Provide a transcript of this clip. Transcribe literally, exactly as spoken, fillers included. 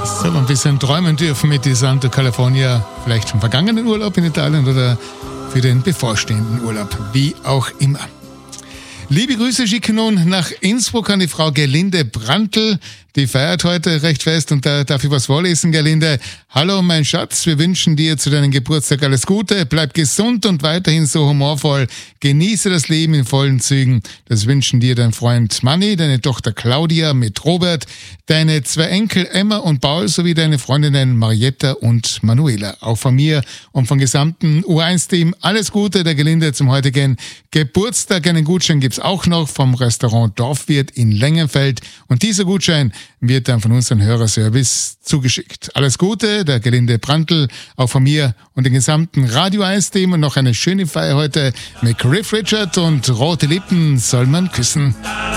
So, ein bisschen träumen dürfen mit die Santa California, vielleicht vom vergangenen Urlaub in Italien oder für den bevorstehenden Urlaub, wie auch immer. Liebe Grüße schicken nun nach Innsbruck an die Frau Gerlinde Brandl. Die feiert heute recht fest und da darf ich was vorlesen, Gerlinde. Hallo mein Schatz, wir wünschen dir zu deinem Geburtstag alles Gute. Bleib gesund und weiterhin so humorvoll. Genieße das Leben in vollen Zügen. Das wünschen dir dein Freund Manni, deine Tochter Claudia mit Robert, deine zwei Enkel Emma und Paul sowie deine Freundinnen Marietta und Manuela. Auch von mir und vom gesamten U eins Team alles Gute der Gerlinde zum heutigen Geburtstag. Einen Gutschein gibt's auch noch vom Restaurant Dorfwirt in Lengenfeld und dieser Gutschein wird dann von unserem Hörerservice zugeschickt. Alles Gute, der Gerlinde Brandl, auch von mir und dem gesamten Radio eins Team und noch eine schöne Feier heute mit Cliff Richard und Rote Lippen soll man küssen.